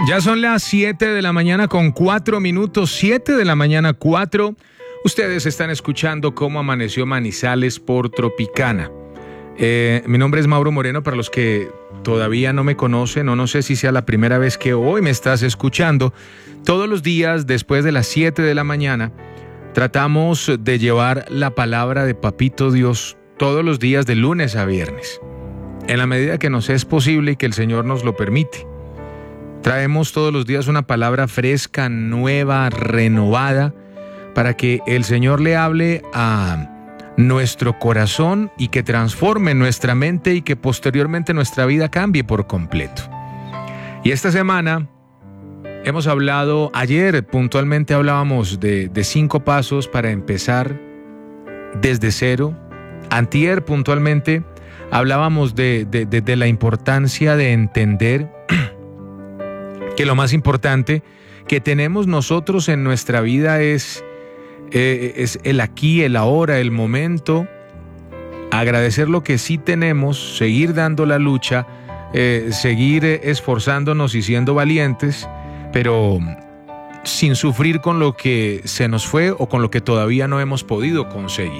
Ya son las 7 de la mañana con 4 minutos, 7 de la mañana 4. Ustedes están escuchando Cómo Amaneció Manizales por Tropicana. Mi nombre es Mauro Moreno, para los que todavía no me conocen, o no sé si sea la primera vez que hoy me estás escuchando. Todos los días después de las 7 de la mañana tratamos de llevar la palabra de Papito Dios todos los días de lunes a viernes, en la medida que nos es posible y que el Señor nos lo permite. Traemos todos los días una palabra fresca, nueva, renovada, para que el Señor le hable a nuestro corazón y que transforme nuestra mente y que posteriormente nuestra vida cambie por completo. Y esta semana hemos hablado, ayer puntualmente hablábamos de 5 pasos para empezar desde cero. Antier puntualmente hablábamos de la importancia de entender que lo más importante que tenemos nosotros en nuestra vida es el aquí, el ahora, el momento. Agradecer lo que sí tenemos, seguir dando la lucha, seguir esforzándonos y siendo valientes, pero sin sufrir con lo que se nos fue o con lo que todavía no hemos podido conseguir.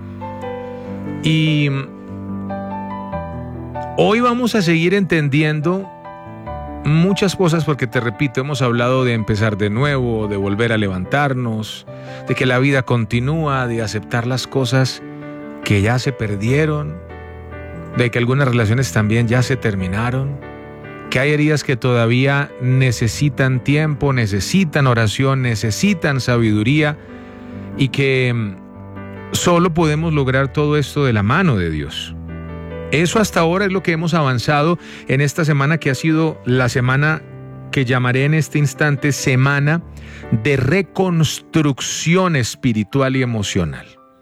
Y hoy vamos a seguir entendiendo muchas cosas, porque te repito, hemos hablado de empezar de nuevo, de volver a levantarnos, de que la vida continúa, de aceptar las cosas que ya se perdieron, de que algunas relaciones también ya se terminaron, que hay heridas que todavía necesitan tiempo, necesitan oración, necesitan sabiduría, y que solo podemos lograr todo esto de la mano de Dios. Eso hasta ahora es lo que hemos avanzado en esta semana, que ha sido la semana que llamaré en este instante semana de reconstrucción espiritual y emocional.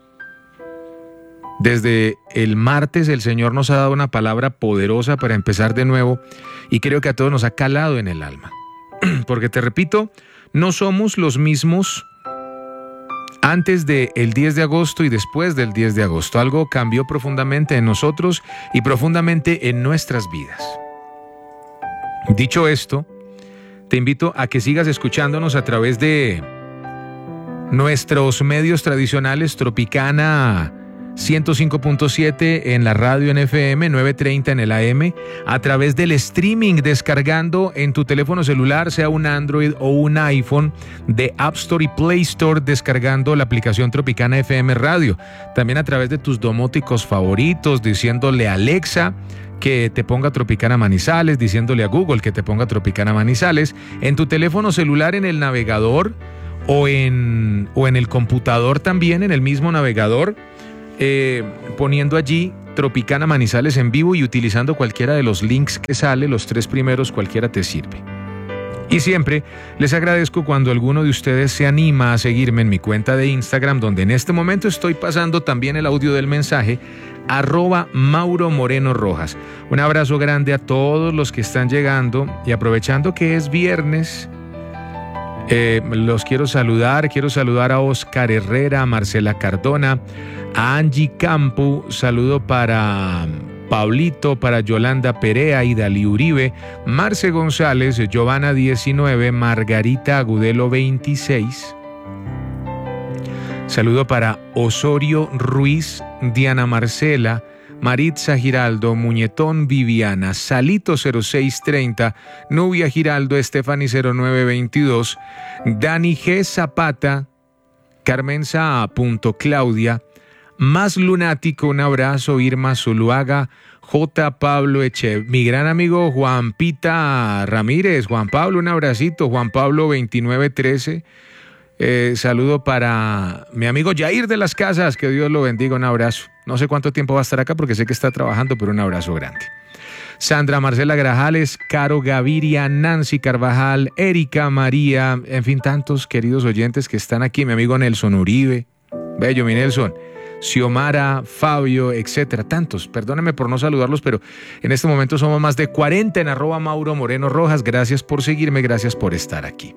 Desde el martes el Señor nos ha dado una palabra poderosa para empezar de nuevo, y creo que a todos nos ha calado en el alma. Porque te repito, no somos los mismos antes del 10 de agosto y después del 10 de agosto. Algo cambió profundamente en nosotros y profundamente en nuestras vidas. Dicho esto, te invito a que sigas escuchándonos a través de nuestros medios tradicionales, Tropicana 105.7 en la radio en FM, 930 en el AM, a través del streaming, descargando en tu teléfono celular, sea un Android o un iPhone, de App Store y Play Store, descargando la aplicación Tropicana FM Radio. También a través de tus domóticos favoritos, diciéndole a Alexa que te ponga Tropicana Manizales, diciéndole a Google que te ponga Tropicana Manizales, en tu teléfono celular, en el navegador o en el computador también, en el mismo navegador, poniendo allí Tropicana Manizales en vivo y utilizando cualquiera de los links que sale, los 3 primeros, cualquiera te sirve. Y siempre les agradezco cuando alguno de ustedes se anima a seguirme en mi cuenta de Instagram, donde en este momento estoy pasando también el audio del mensaje, @Mauro Moreno Rojas. Un abrazo grande a todos los que están llegando, y aprovechando que es viernes, los quiero saludar a Oscar Herrera, a Marcela Cardona, a Angie Campu, saludo para Pablito, para Yolanda Perea, Idalí Uribe, Marce González, Giovanna 19, Margarita Agudelo 26. Saludo para Osorio Ruiz, Diana Marcela, Maritza Giraldo, Muñetón Viviana, Salito 0630, Nubia Giraldo, Estefani 0922, Dani G. Zapata, Carmen Saa, Claudia, Más Lunático, un abrazo, Irma Zuluaga, J. Pablo Eche, mi gran amigo Juan Pita Ramírez, Juan Pablo, un abracito, Juan Pablo 2913, saludo para mi amigo Jair de las Casas, que Dios lo bendiga, un abrazo. No sé cuánto tiempo va a estar acá porque sé que está trabajando, pero un abrazo grande. Sandra Marcela Grajales, Caro Gaviria, Nancy Carvajal, Erika María, en fin, tantos queridos oyentes que están aquí, mi amigo Nelson Uribe, bello mi Nelson, Xiomara, Fabio, etcétera, tantos. Perdónenme por no saludarlos, pero en este momento somos más de 40 en @Mauro Moreno Rojas. Gracias por seguirme, gracias por estar aquí.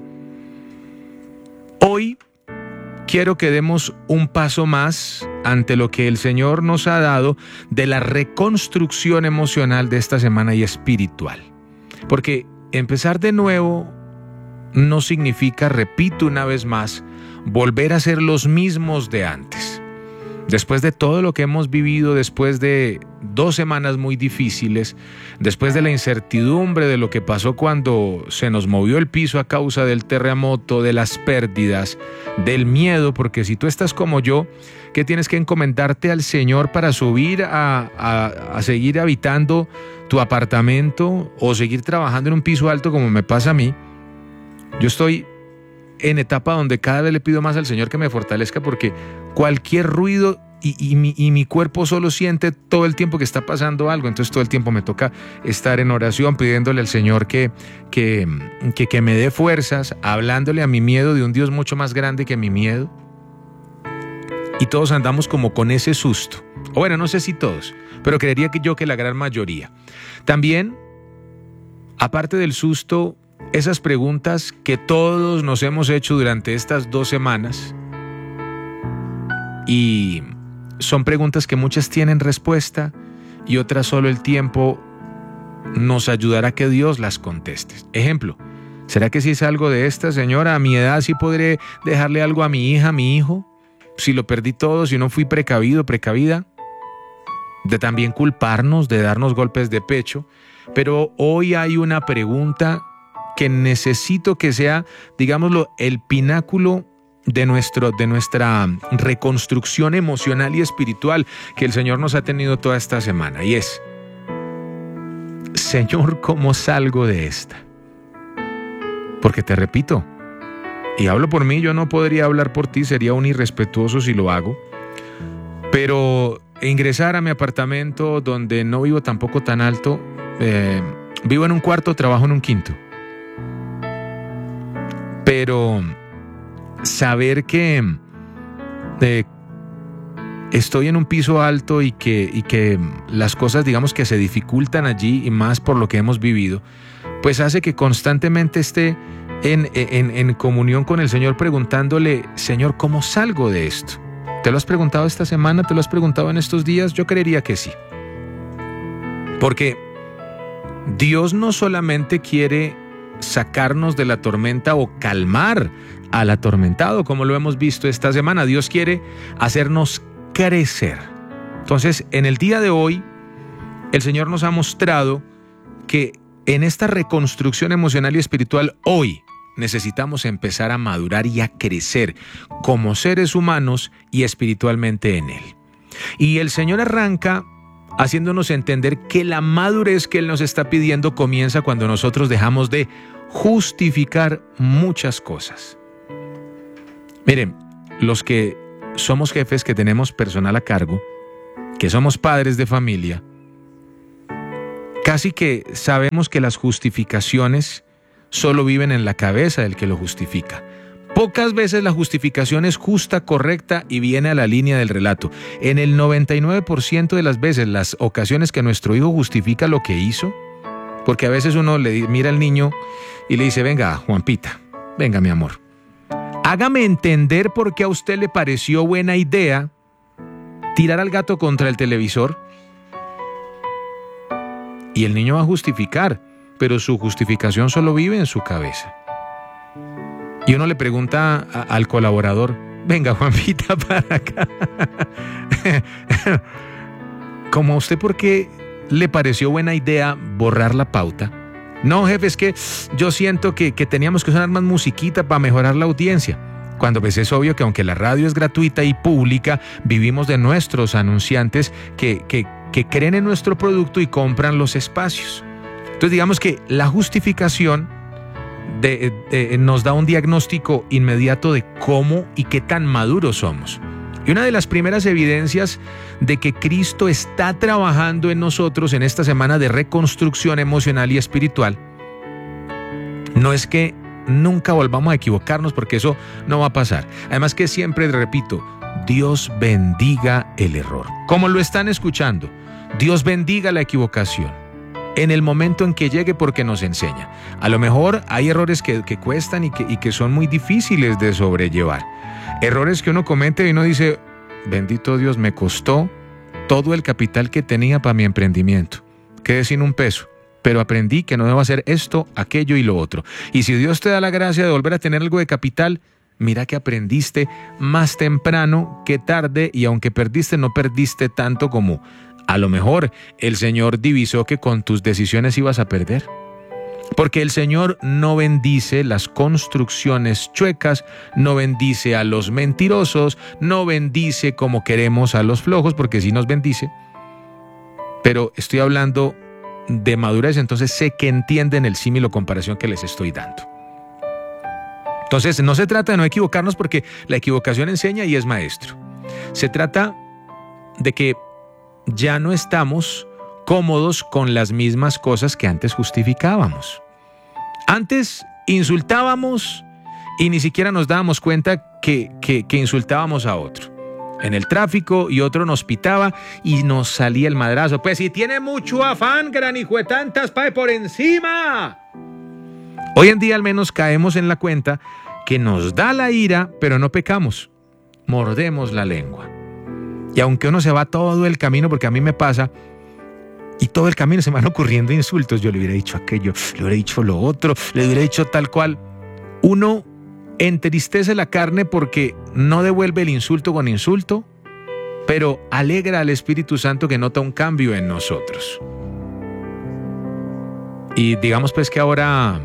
Hoy quiero que demos un paso más ante lo que el Señor nos ha dado de la reconstrucción emocional de esta semana y espiritual. Porque empezar de nuevo no significa, repito una vez más, volver a ser los mismos de antes. Después de todo lo que hemos vivido, después de 2 semanas muy difíciles, después de la incertidumbre de lo que pasó cuando se nos movió el piso a causa del terremoto, de las pérdidas, del miedo, porque si tú estás como yo, que tienes que encomendarte al Señor para subir a seguir habitando tu apartamento o seguir trabajando en un piso alto como me pasa a mí. Yo estoy en etapa donde cada vez le pido más al Señor que me fortalezca, porque cualquier ruido y mi cuerpo solo siente todo el tiempo que está pasando algo. Entonces todo el tiempo me toca estar en oración pidiéndole al Señor que me dé fuerzas, hablándole a mi miedo de un Dios mucho más grande que mi miedo. Y todos andamos como con ese susto. O bueno, no sé si todos, pero creería que la gran mayoría. También, aparte del susto, esas preguntas que todos nos hemos hecho durante estas 2 semanas, y son preguntas que muchas tienen respuesta y otras solo el tiempo nos ayudará a que Dios las conteste. Ejemplo, ¿será que si es algo de esta, señora, a mi edad sí podré dejarle algo a mi hija, a mi hijo? Si lo perdí todo, si no fui precavido, precavida, de también culparnos, de darnos golpes de pecho. Pero hoy hay una pregunta que necesito que sea, digámoslo, el pináculo de nuestra reconstrucción emocional y espiritual que el Señor nos ha tenido toda esta semana. Y es, Señor, ¿cómo salgo de esta? Porque te repito, y hablo por mí, yo no podría hablar por ti, sería un irrespetuoso si lo hago, pero ingresar a mi apartamento donde no vivo tampoco tan alto, vivo en un cuarto, trabajo en un quinto. Pero saber que estoy en un piso alto y que las cosas, digamos, que se dificultan allí, y más por lo que hemos vivido, pues hace que constantemente esté en comunión con el Señor, preguntándole, Señor, ¿cómo salgo de esto? ¿Te lo has preguntado esta semana? ¿Te lo has preguntado en estos días? Yo creería que sí. Porque Dios no solamente quiere sacarnos de la tormenta o calmar al atormentado, como lo hemos visto esta semana. Dios quiere hacernos crecer. Entonces, en el día de hoy, el Señor nos ha mostrado que en esta reconstrucción emocional y espiritual, hoy necesitamos empezar a madurar y a crecer como seres humanos y espiritualmente en Él. Y el Señor arranca haciéndonos entender que la madurez que Él nos está pidiendo comienza cuando nosotros dejamos de justificar muchas cosas. Miren, los que somos jefes, que tenemos personal a cargo, que somos padres de familia, casi que sabemos que las justificaciones solo viven en la cabeza del que lo justifica. Pocas veces la justificación es justa, correcta y viene a la línea del relato. En el 99% de las veces, las ocasiones que nuestro hijo justifica lo que hizo, porque a veces uno le mira al niño y le dice, venga, Juanpita, venga, mi amor, hágame entender por qué a usted le pareció buena idea tirar al gato contra el televisor. Y el niño va a justificar, pero su justificación solo vive en su cabeza. Y uno le pregunta al colaborador, venga, Juanpita, para acá. ¿Cómo a usted por qué le pareció buena idea borrar la pauta? No, jefe, es que yo siento que teníamos que usar más musiquita para mejorar la audiencia. Cuando pues es obvio que aunque la radio es gratuita y pública, vivimos de nuestros anunciantes que creen en nuestro producto y compran los espacios. Entonces digamos que la justificación nos da un diagnóstico inmediato de cómo y qué tan maduros somos. Y una de las primeras evidencias de que Cristo está trabajando en nosotros en esta semana de reconstrucción emocional y espiritual no es que nunca volvamos a equivocarnos, porque eso no va a pasar. Además que siempre repito, Dios bendiga el error. Como lo están escuchando, Dios bendiga la equivocación en el momento en que llegue, porque nos enseña. A lo mejor hay errores que cuestan y que son muy difíciles de sobrellevar. Errores que uno comete y uno dice, bendito Dios, me costó todo el capital que tenía para mi emprendimiento. Quedé sin un peso. pero aprendí que no debo hacer esto, aquello y lo otro. Y si Dios te da la gracia de volver a tener algo de capital, mira que aprendiste más temprano que tarde, y aunque perdiste, no perdiste tanto como a lo mejor el Señor divisó que con tus decisiones ibas a perder. Porque el Señor no bendice las construcciones chuecas, no bendice a los mentirosos, no bendice como queremos a los flojos, porque sí nos bendice. Pero estoy hablando de madurez, entonces sé que entienden el símil o comparación que les estoy dando. Entonces no se trata de no equivocarnos, porque la equivocación enseña y es maestro. Se trata de que ya no estamos cómodos con las mismas cosas que antes justificábamos. Antes insultábamos y ni siquiera nos dábamos cuenta que insultábamos a otro. En el tráfico, y otro nos pitaba y nos salía el madrazo. Pues si tiene mucho afán, gran hijo de tantas, pae por encima. Hoy en día al menos caemos en la cuenta que nos da la ira, pero no pecamos. Mordemos la lengua. Y aunque uno se va todo el camino, porque a mí me pasa, y todo el camino se me van ocurriendo insultos, yo le hubiera dicho aquello, le hubiera dicho lo otro, le hubiera dicho tal cual. Uno entristece la carne porque no devuelve el insulto con insulto, pero alegra al Espíritu Santo que nota un cambio en nosotros. Y digamos pues que ahora,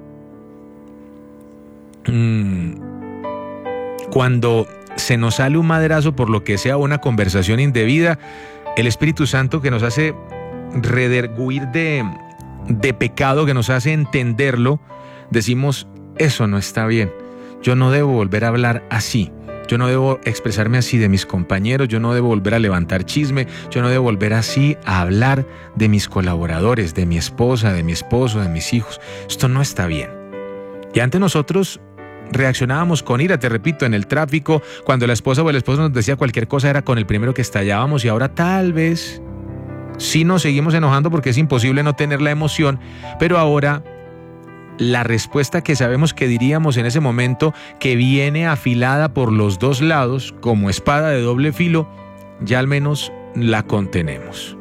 cuando se nos sale un madrazo por lo que sea, una conversación indebida, el Espíritu Santo que nos hace rederguir de pecado, que nos hace entenderlo, decimos, eso no está bien, yo no debo volver a hablar así, yo no debo expresarme así de mis compañeros, yo no debo volver a levantar chisme, yo no debo volver así a hablar de mis colaboradores, de mi esposa, de mi esposo, de mis hijos. Esto no está bien. Y antes nosotros reaccionábamos con ira, te repito, en el tráfico, cuando la esposa o el esposo nos decía cualquier cosa, era con el primero que estallábamos, y ahora tal vez sí nos seguimos enojando porque es imposible no tener la emoción, pero ahora la respuesta que sabemos que diríamos en ese momento, que viene afilada por los dos lados como espada de doble filo, ya al menos la contenemos.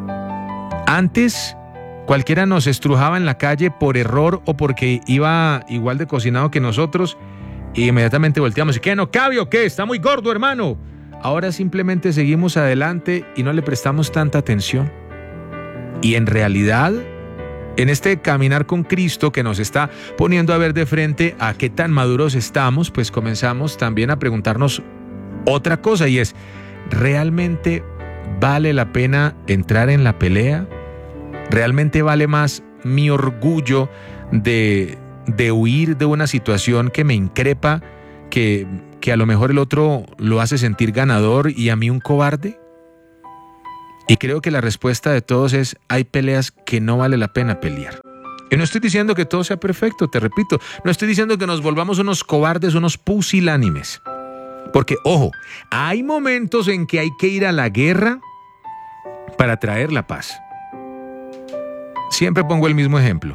Antes cualquiera nos estrujaba en la calle por error o porque iba igual de cocinado que nosotros, y inmediatamente volteamos y ¿qué, no cabe o qué? Está muy gordo, hermano. Ahora simplemente seguimos adelante y no le prestamos tanta atención. Y en realidad, en este caminar con Cristo que nos está poniendo a ver de frente a qué tan maduros estamos, pues comenzamos también a preguntarnos otra cosa, y es, ¿realmente vale la pena entrar en la pelea? ¿Realmente vale más mi orgullo de huir de una situación que me increpa, que a lo mejor el otro lo hace sentir ganador y a mí un cobarde? Y creo que la respuesta de todos es, hay peleas que no vale la pena pelear. Y no estoy diciendo que todo sea perfecto, te repito, no estoy diciendo que nos volvamos unos cobardes, unos pusilánimes. Porque, ojo, hay momentos en que hay que ir a la guerra para traer la paz. Siempre pongo el mismo ejemplo.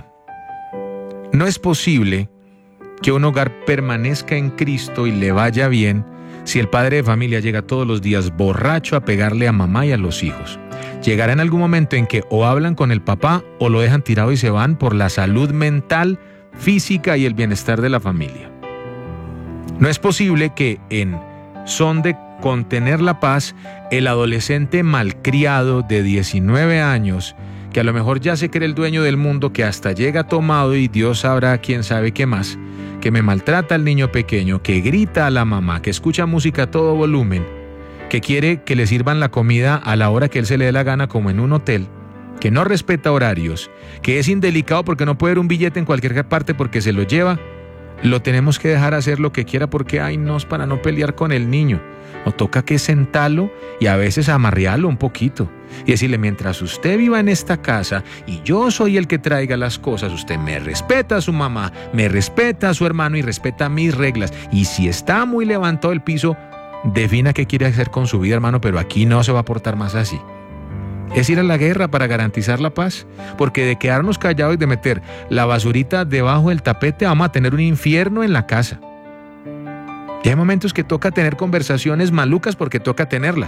No es posible que un hogar permanezca en Cristo y le vaya bien si el padre de familia llega todos los días borracho a pegarle a mamá y a los hijos. Llegará en algún momento en que o hablan con el papá o lo dejan tirado y se van por la salud mental, física y el bienestar de la familia. No es posible que en son de contener la paz, el adolescente malcriado de 19 años, que a lo mejor ya se cree el dueño del mundo, que hasta llega tomado y Dios sabrá quién sabe qué más, que me maltrata al niño pequeño, que grita a la mamá, que escucha música a todo volumen, que quiere que le sirvan la comida a la hora que él se le dé la gana como en un hotel, que no respeta horarios, que es indelicado porque no puede ver un billete en cualquier parte porque se lo lleva, lo tenemos que dejar hacer lo que quiera porque ay no, es para no pelear con el niño. Nos toca que sentarlo y a veces amarrearlo un poquito y decirle, mientras usted viva en esta casa y yo soy el que traiga las cosas, usted me respeta a su mamá, me respeta a su hermano y respeta mis reglas, y si está muy levantado el piso, defina qué quiere hacer con su vida, hermano, pero aquí no se va a portar más así. Es ir a la guerra para garantizar la paz, porque de quedarnos callados y de meter la basurita debajo del tapete vamos a tener un infierno en la casa. Y hay momentos que toca tener conversaciones malucas porque toca tenerlas,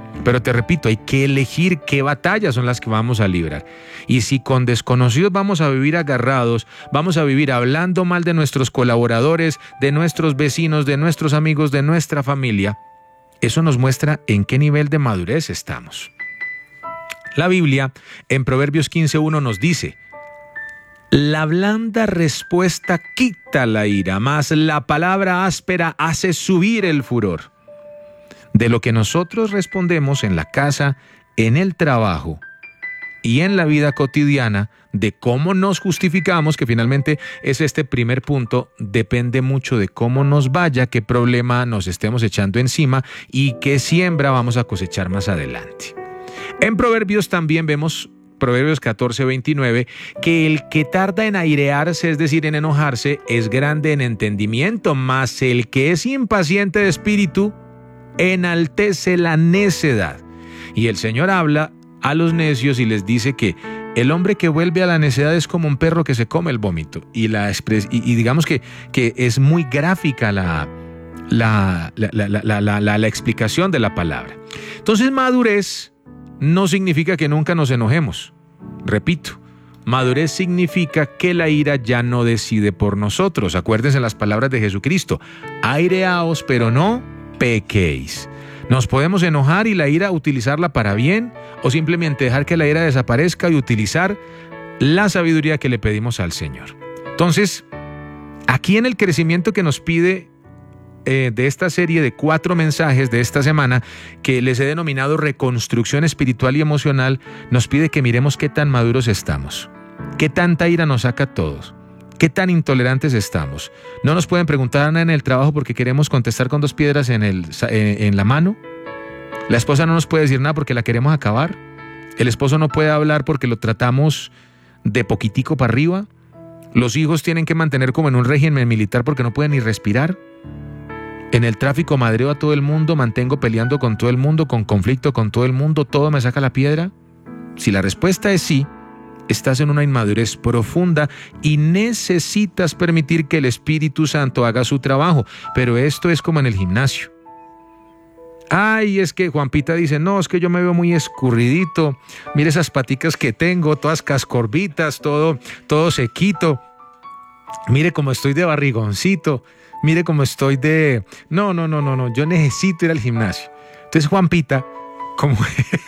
Pero te repito, hay que elegir qué batallas son las que vamos a librar. Y si con desconocidos vamos a vivir agarrados, vamos a vivir hablando mal de nuestros colaboradores, de nuestros vecinos, de nuestros amigos, de nuestra familia, eso nos muestra en qué nivel de madurez estamos. La Biblia, en Proverbios 15:1 nos dice: la blanda respuesta quita la ira, mas la palabra áspera hace subir el furor. De lo que nosotros respondemos en la casa, en el trabajo y en la vida cotidiana, de cómo nos justificamos, que finalmente es este primer punto, depende mucho de cómo nos vaya, qué problema nos estemos echando encima y qué siembra vamos a cosechar más adelante. En Proverbios también vemos, Proverbios 14:29, que el que tarda en airearse, es decir, en enojarse, es grande en entendimiento, mas el que es impaciente de espíritu enaltece la necedad. Y el Señor habla a los necios y les dice que el hombre que vuelve a la necedad es como un perro que se come el vómito. Y digamos que es muy gráfica la explicación de la palabra. Entonces, madurez no significa que nunca nos enojemos. Repito, madurez significa que la ira ya no decide por nosotros. Acuérdense las palabras de Jesucristo: aireaos, pero no pequéis. Nos podemos enojar y la ira utilizarla para bien, o simplemente dejar que la ira desaparezca y utilizar la sabiduría que le pedimos al Señor. Entonces, aquí en el crecimiento que nos pide de esta serie de 4 mensajes de esta semana, que les he denominado reconstrucción espiritual y emocional, nos pide que miremos qué tan maduros estamos, qué tanta ira nos saca a todos, qué tan intolerantes estamos. No nos pueden preguntar nada en el trabajo porque queremos contestar con 2 piedras en la mano. La esposa no nos puede decir nada porque la queremos acabar. El esposo no puede hablar porque lo tratamos de poquitico para arriba. Los hijos tienen que mantener como en un régimen militar porque no pueden ni respirar. En el tráfico madreo a todo el mundo, mantengo peleando con todo el mundo, con conflicto con todo el mundo, todo me saca la piedra. Si la respuesta es sí, estás en una inmadurez profunda y necesitas permitir que el Espíritu Santo haga su trabajo. Pero esto es como en el gimnasio. Ay, es que Juanpita dice: no, es que yo me veo muy escurridito. Mire esas paticas que tengo, todas cascorbitas, todo sequito. Mire cómo estoy de barrigoncito. Mire cómo estoy de... No, yo necesito ir al gimnasio. Entonces Juanpita, como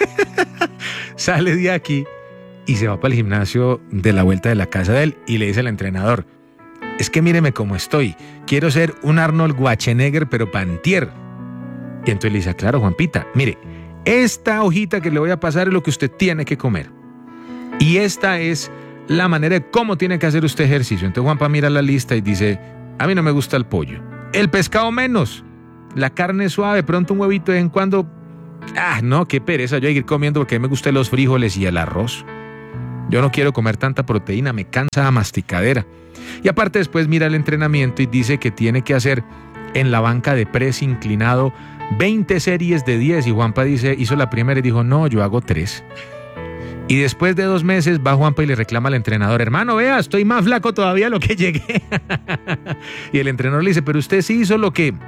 sale de aquí y se va para el gimnasio de la vuelta de la casa de él y le dice al entrenador: es que míreme cómo estoy, quiero ser un Arnold Schwarzenegger pero pantier. Y entonces le dice: claro, Juanpita, mire, esta hojita que le voy a pasar es lo que usted tiene que comer. Y esta es la manera de cómo tiene que hacer usted ejercicio. Entonces Juanpa mira la lista y dice: a mí no me gusta el pollo, el pescado menos, la carne suave, pronto un huevito de vez en cuando. No, qué pereza yo hay que ir comiendo porque a mí me gustan los frijoles y el arroz. Yo no quiero comer tanta proteína, me cansa la masticadera. Y aparte después mira el entrenamiento y dice que tiene que hacer en la banca de press inclinado 20 series de 10 y Juanpa hizo la primera y dijo: no, yo hago 3. Y después de 2 meses va Juanpa y le reclama al entrenador: hermano, vea, estoy más flaco todavía de lo que llegué. Y el entrenador le dice: pero usted sí hizo lo que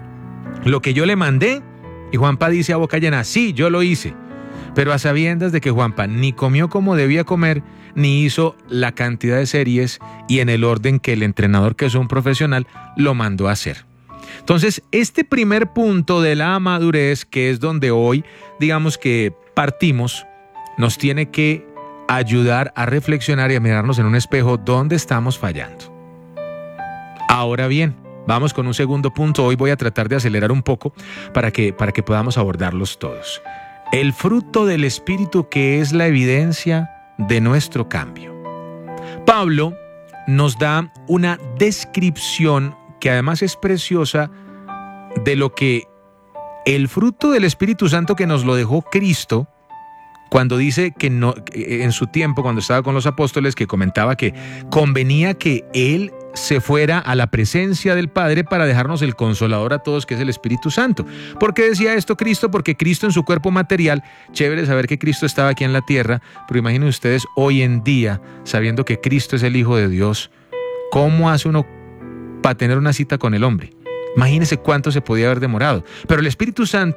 yo le mandé. Y Juanpa dice a boca llena: sí, yo lo hice. Pero a sabiendas de que Juanpa ni comió como debía comer, ni hizo la cantidad de series y en el orden que el entrenador, que es un profesional, lo mandó a hacer. Entonces, este primer punto de la madurez, que es donde hoy, digamos que partimos, nos tiene que ayudar a reflexionar y a mirarnos en un espejo dónde estamos fallando. Ahora bien, vamos con un segundo punto. Hoy voy a tratar de acelerar un poco para que podamos abordarlos todos. El fruto del Espíritu, que es la evidencia de nuestro cambio. Pablo nos da una descripción que además es preciosa de lo que el fruto del Espíritu Santo que nos lo dejó Cristo, cuando dice que no, en su tiempo, cuando estaba con los apóstoles, que comentaba que convenía que Él se fuera a la presencia del Padre para dejarnos el Consolador a todos, que es el Espíritu Santo. ¿Por qué decía esto Cristo? Porque Cristo en su cuerpo material, chévere saber que Cristo estaba aquí en la tierra, pero imaginen ustedes hoy en día, sabiendo que Cristo es el Hijo de Dios, ¿cómo hace uno para tener una cita con el hombre? Imagínense cuánto se podía haber demorado. Pero el Espíritu Santo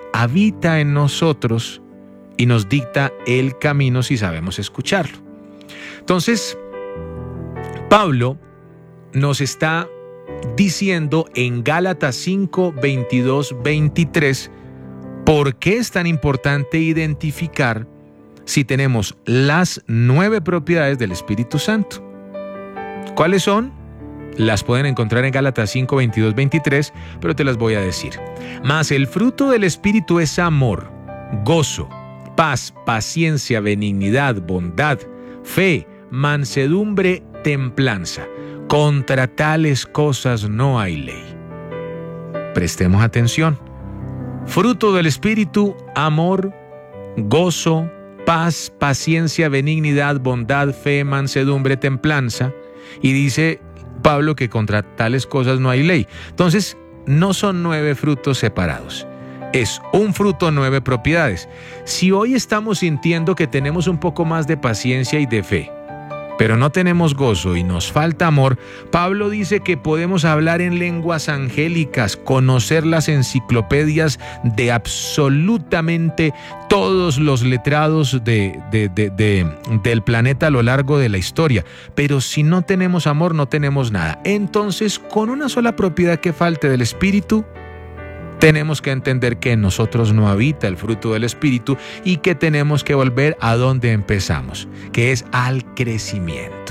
habita en nosotros y nos dicta el camino si sabemos escucharlo. Entonces, Pablo nos está diciendo en Gálatas 5, 22, 23, ¿por qué es tan importante identificar si tenemos las 9 propiedades del Espíritu Santo? ¿Cuáles son? Las pueden encontrar en Gálatas 5, 22, 23, pero te las voy a decir. Mas el fruto del Espíritu es amor, gozo, paz, paciencia, benignidad, bondad, fe, mansedumbre, templanza. Contra tales cosas no hay ley. Prestemos atención. Fruto del Espíritu, amor, gozo, paz, paciencia, benignidad, bondad, fe, mansedumbre, templanza. Y dice Pablo que contra tales cosas no hay ley. Entonces, no son 9 frutos separados. Es un fruto, 9 propiedades. Si hoy estamos sintiendo que tenemos un poco más de paciencia y de fe, pero no tenemos gozo y nos falta amor, Pablo dice que podemos hablar en lenguas angélicas, conocer las enciclopedias de absolutamente todos los letrados del planeta a lo largo de la historia. Pero si no tenemos amor, no tenemos nada. Entonces, con una sola propiedad que falte del Espíritu, tenemos que entender que en nosotros no habita el fruto del Espíritu y que tenemos que volver a donde empezamos, que es al crecimiento.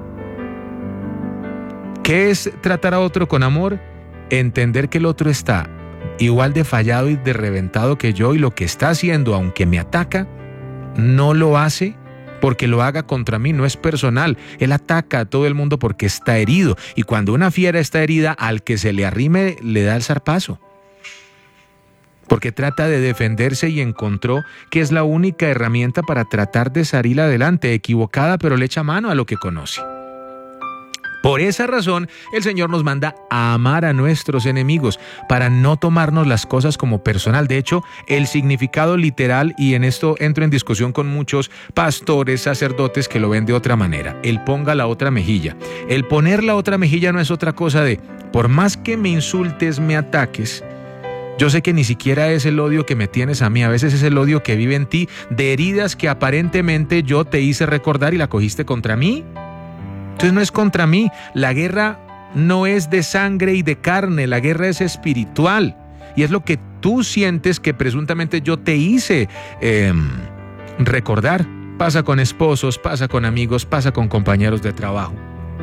¿Qué es tratar a otro con amor? Entender que el otro está igual de fallado y de reventado que yo y lo que está haciendo, aunque me ataca, no lo hace porque lo haga contra mí, no es personal. Él ataca a todo el mundo porque está herido, y cuando una fiera está herida, al que se le arrime le da el zarpazo, porque trata de defenderse y encontró que es la única herramienta para tratar de salir adelante, equivocada, pero le echa mano a lo que conoce. Por esa razón, el Señor nos manda a amar a nuestros enemigos, para no tomarnos las cosas como personal. De hecho, el significado literal, y en esto entro en discusión con muchos pastores, sacerdotes que lo ven de otra manera, el ponga la otra mejilla. El poner la otra mejilla no es otra cosa de, por más que me insultes, me ataques, yo sé que ni siquiera es el odio que me tienes a mí, a veces es el odio que vive en ti, de heridas que aparentemente yo te hice recordar y la cogiste contra mí. Entonces no es contra mí, la guerra no es de sangre y de carne, la guerra es espiritual, y es lo que tú sientes que presuntamente yo te hice recordar. Pasa con esposos, pasa con amigos, pasa con compañeros de trabajo.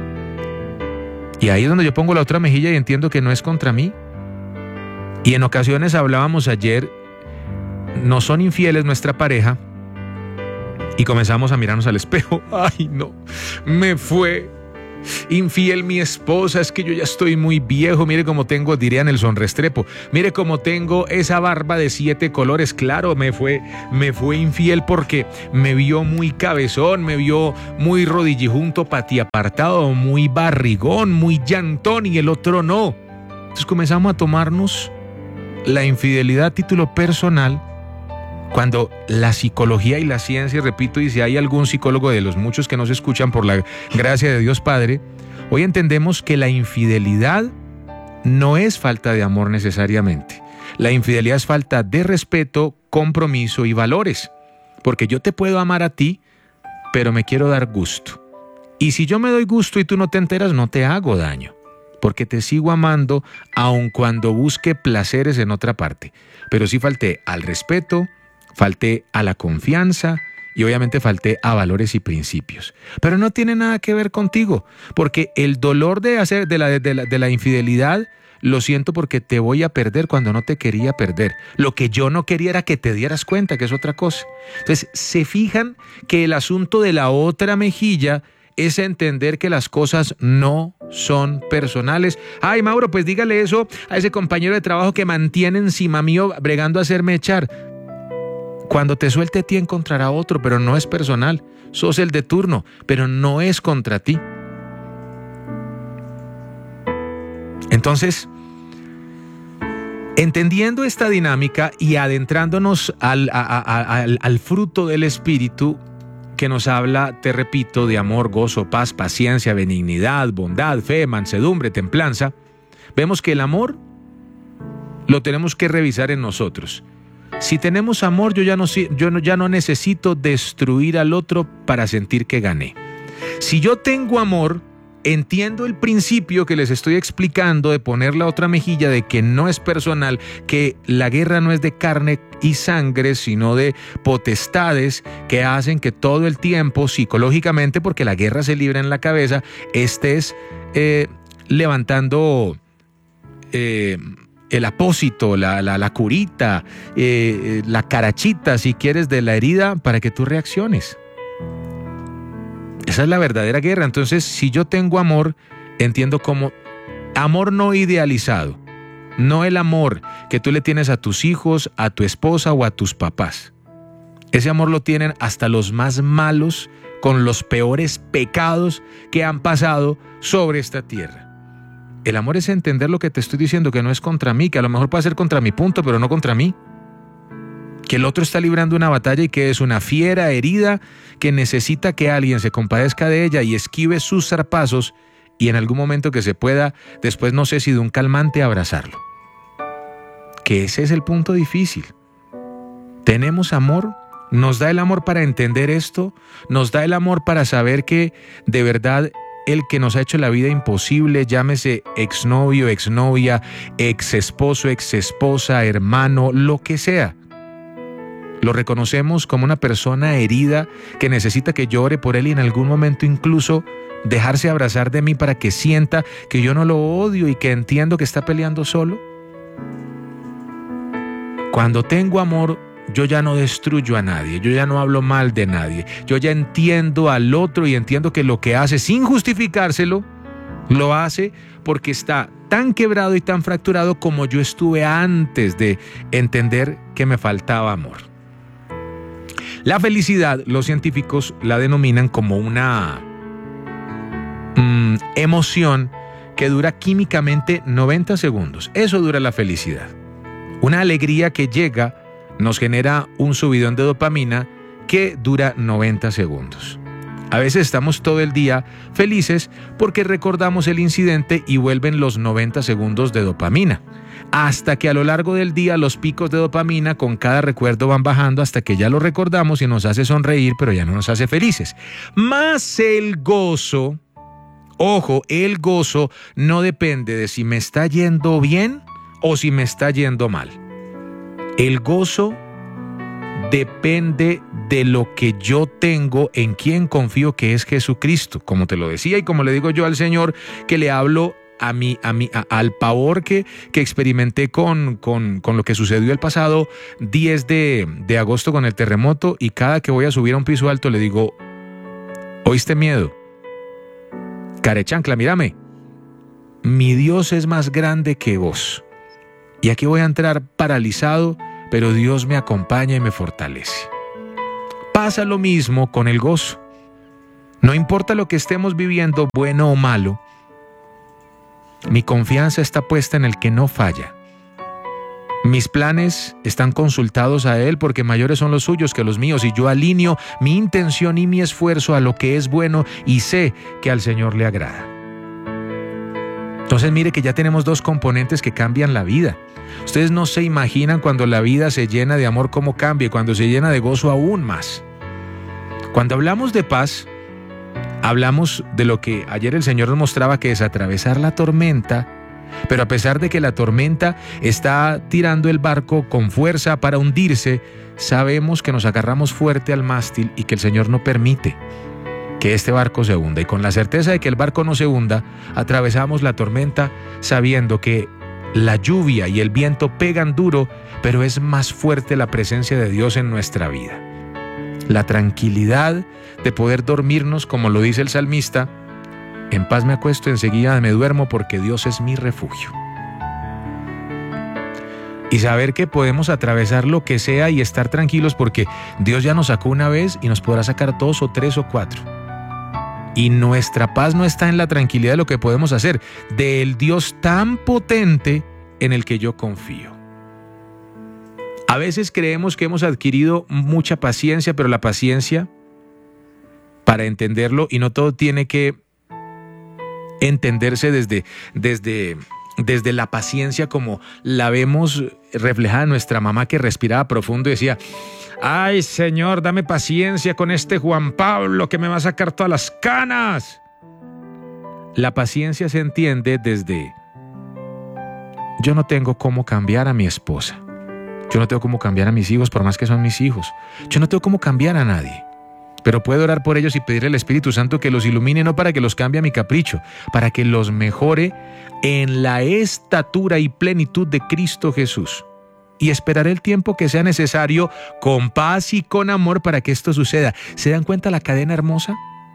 Y ahí es donde yo pongo la otra mejilla y entiendo que no es contra mí. Y en ocasiones hablábamos ayer, no son infieles nuestra pareja, y comenzamos a mirarnos al espejo. Ay, no, me fue infiel mi esposa, es que yo ya estoy muy viejo, mire cómo tengo, diría Nelson Restrepo, mire cómo tengo esa barba de 7 colores, claro, me fue infiel porque me vio muy cabezón, me vio muy rodillejunto, patiapartado, muy barrigón, muy llantón, y el otro no. Entonces comenzamos a tomarnos la infidelidad a título personal, cuando la psicología y la ciencia, repito, y si hay algún psicólogo de los muchos que nos escuchan por la gracia de Dios Padre, hoy entendemos que la infidelidad no es falta de amor necesariamente. La infidelidad es falta de respeto, compromiso y valores, porque yo te puedo amar a ti, pero me quiero dar gusto. Y si yo me doy gusto y tú no te enteras, no te hago daño, porque te sigo amando aun cuando busque placeres en otra parte. Pero sí falté al respeto, falté a la confianza y obviamente falté a valores y principios. Pero no tiene nada que ver contigo, porque el dolor de la infidelidad lo siento porque te voy a perder cuando no te quería perder. Lo que yo no quería era que te dieras cuenta, que es otra cosa. Entonces, se fijan que el asunto de la otra mejilla es entender que las cosas no son personales. Ay, Mauro, pues dígale eso a ese compañero de trabajo que mantiene encima mío bregando a hacerme echar. Cuando te suelte a ti encontrará otro, pero no es personal. Sos el de turno, pero no es contra ti. Entonces, entendiendo esta dinámica y adentrándonos al fruto del Espíritu, que nos habla, te repito, de amor, gozo, paz, paciencia, benignidad, bondad, fe, mansedumbre, templanza, vemos que el amor lo tenemos que revisar en nosotros. Si tenemos amor, ya no necesito destruir al otro para sentir que gané. Si yo tengo amor, entiendo el principio que les estoy explicando de poner la otra mejilla, de que no es personal, que la guerra no es de carne y sangre, sino de potestades que hacen que todo el tiempo, psicológicamente, porque la guerra se libra en la cabeza, estés levantando el apósito, la curita, la carachita, si quieres, de la herida para que tú reacciones. Esa es la verdadera guerra. Entonces, si yo tengo amor, entiendo como amor no idealizado, no el amor que tú le tienes a tus hijos, a tu esposa o a tus papás. Ese amor lo tienen hasta los más malos, con los peores pecados que han pasado sobre esta tierra. El amor es entender lo que te estoy diciendo, que no es contra mí, que a lo mejor puede ser contra mi punto, pero no contra mí. Que el otro está librando una batalla y que es una fiera herida que necesita que alguien se compadezca de ella y esquive sus zarpazos y en algún momento que se pueda, después no sé si de un calmante, abrazarlo. Que ese es el punto difícil. ¿Tenemos amor? ¿Nos da el amor para entender esto? ¿Nos da el amor para saber que de verdad el que nos ha hecho la vida imposible, llámese exnovio, exnovia, exesposo, exesposa, hermano, lo que sea, lo reconocemos como una persona herida que necesita que yo ore por él y en algún momento incluso dejarse abrazar de mí para que sienta que yo no lo odio y que entiendo que está peleando solo? Cuando tengo amor, yo ya no destruyo a nadie, yo ya no hablo mal de nadie, yo ya entiendo al otro y entiendo que lo que hace sin justificárselo, lo hace porque está tan quebrado y tan fracturado como yo estuve antes de entender que me faltaba amor. La felicidad, los científicos la denominan como una emoción que dura químicamente 90 segundos. Eso dura la felicidad. Una alegría que llega nos genera un subidón de dopamina que dura 90 segundos. A veces estamos todo el día felices porque recordamos el incidente y vuelven los 90 segundos de dopamina. Hasta que a lo largo del día los picos de dopamina con cada recuerdo van bajando hasta que ya lo recordamos y nos hace sonreír, pero ya no nos hace felices. Más el gozo, ojo, el gozo no depende de si me está yendo bien o si me está yendo mal. El gozo depende de lo que yo tengo, en quien confío, que es Jesucristo. Como te lo decía y como le digo yo al Señor, que le hablo al pavor que experimenté con lo que sucedió el pasado 10 de agosto con el terremoto, y cada que voy a subir a un piso alto le digo: ¿oíste miedo? Carechancla, mírame. Mi Dios es más grande que vos. Y aquí voy a entrar paralizado, pero Dios me acompaña y me fortalece. Pasa lo mismo con el gozo. No importa lo que estemos viviendo, bueno o malo, mi confianza está puesta en el que no falla. Mis planes están consultados a Él porque mayores son los suyos que los míos, y yo alineo mi intención y mi esfuerzo a lo que es bueno y sé que al Señor le agrada. Entonces mire que ya tenemos dos componentes que cambian la vida. Ustedes no se imaginan cuando la vida se llena de amor cómo cambia, y cuando se llena de gozo aún más. Cuando hablamos de paz, hablamos de lo que ayer el Señor nos mostraba, que es atravesar la tormenta, pero a pesar de que la tormenta está tirando el barco con fuerza para hundirse, sabemos que nos agarramos fuerte al mástil y que el Señor no permite que este barco se hunda. Y con la certeza de que el barco no se hunda, atravesamos la tormenta sabiendo que la lluvia y el viento pegan duro, pero es más fuerte la presencia de Dios en nuestra vida. La tranquilidad de poder dormirnos, como lo dice el salmista: en paz me acuesto, enseguida me duermo, porque Dios es mi refugio. Y saber que podemos atravesar lo que sea y estar tranquilos porque Dios ya nos sacó una vez y nos podrá sacar 2 o 3 o 4. Y nuestra paz no está en la tranquilidad de lo que podemos hacer, del Dios tan potente en el que yo confío. A veces creemos que hemos adquirido mucha paciencia, pero la paciencia, para entenderlo, y no todo tiene que entenderse desde desde la paciencia como la vemos reflejada en nuestra mamá que respiraba profundo y decía: ay, Señor, dame paciencia con este Juan Pablo que me va a sacar todas las canas. La paciencia se entiende desde: yo no tengo cómo cambiar a mi esposa, yo no tengo cómo cambiar a mis hijos por más que son mis hijos, yo no tengo cómo cambiar a nadie, pero puedo orar por ellos y pedirle al Espíritu Santo que los ilumine, no para que los cambie a mi capricho, para que los mejore en la estatura y plenitud de Cristo Jesús. Y esperaré el tiempo que sea necesario con paz y con amor para que esto suceda. ¿Se dan cuenta la cadena hermosa?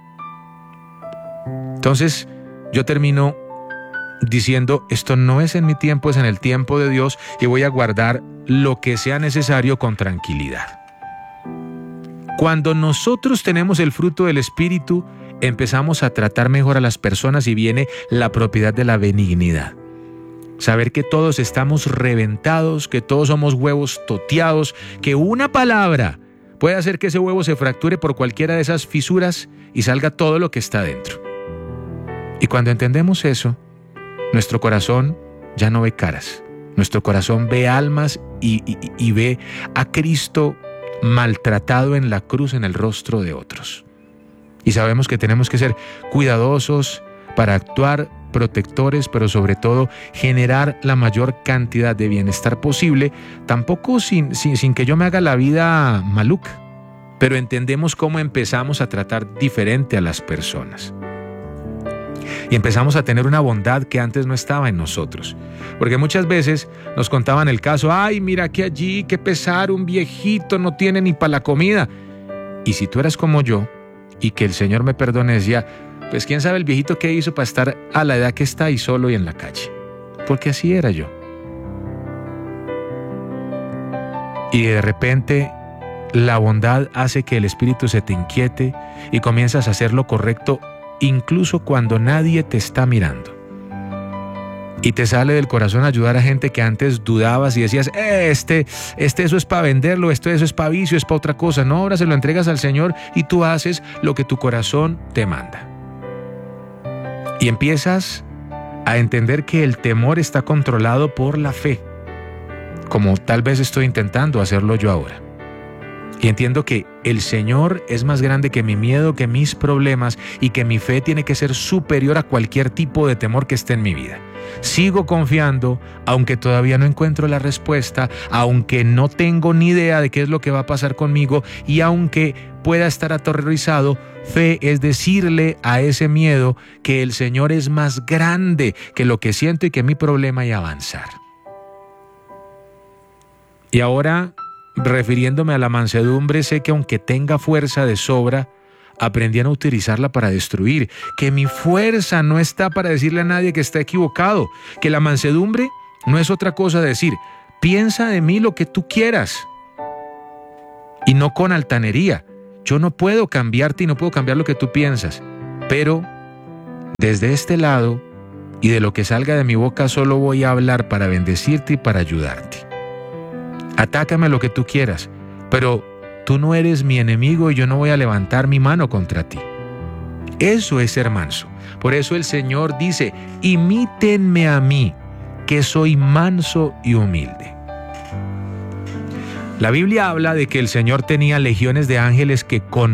Entonces, yo termino diciendo: esto no es en mi tiempo, es en el tiempo de Dios, y voy a guardar lo que sea necesario con tranquilidad. Cuando nosotros tenemos el fruto del Espíritu, empezamos a tratar mejor a las personas y viene la propiedad de la benignidad. Saber que todos estamos reventados, que todos somos huevos toteados, que una palabra puede hacer que ese huevo se fracture por cualquiera de esas fisuras y salga todo lo que está dentro. Y cuando entendemos eso, nuestro corazón ya no ve caras, nuestro corazón ve almas y ve a Cristo maltratado en la cruz en el rostro de otros. Y sabemos que tenemos que ser cuidadosos para actuar, protectores, pero sobre todo generar la mayor cantidad de bienestar posible, tampoco sin que yo me haga la vida maluca, pero entendemos cómo empezamos a tratar diferente a las personas. Y empezamos a tener una bondad que antes no estaba en nosotros. Porque muchas veces nos contaban el caso: ay, mira que allí, qué pesar, un viejito no tiene ni para la comida. Y si tú eras como yo, y que el Señor me perdone, decía: pues quién sabe el viejito qué hizo para estar a la edad que está y solo y en la calle. Porque así era yo. Y de repente la bondad hace que el espíritu se te inquiete y comienzas a hacer lo correcto incluso cuando nadie te está mirando. Y te sale del corazón ayudar a gente que antes dudabas y decías: eso es para venderlo, eso es para vicio, es para otra cosa. No, ahora se lo entregas al Señor y tú haces lo que tu corazón te manda. Y empiezas a entender que el temor está controlado por la fe, como tal vez estoy intentando hacerlo yo ahora. Y entiendo que el Señor es más grande que mi miedo, que mis problemas, y que mi fe tiene que ser superior a cualquier tipo de temor que esté en mi vida. Sigo confiando, aunque todavía no encuentro la respuesta, aunque no tengo ni idea de qué es lo que va a pasar conmigo, y aunque pueda estar aterrorizado, fe es decirle a ese miedo que el Señor es más grande que lo que siento y que mi problema, y avanzar. Y ahora, refiriéndome a la mansedumbre, sé que aunque tenga fuerza de sobra, aprendí a no utilizarla para destruir, que mi fuerza no está para decirle a nadie que está equivocado, que la mansedumbre no es otra cosa de decir: piensa de mí lo que tú quieras, y no con altanería. Yo no puedo cambiarte y no puedo cambiar lo que tú piensas, pero desde este lado y de lo que salga de mi boca solo voy a hablar para bendecirte y para ayudarte. Atácame lo que tú quieras, pero tú no eres mi enemigo y yo no voy a levantar mi mano contra ti. Eso es ser manso. Por eso el Señor dice: imítenme a mí, que soy manso y humilde. La Biblia habla de que el Señor tenía legiones de ángeles que con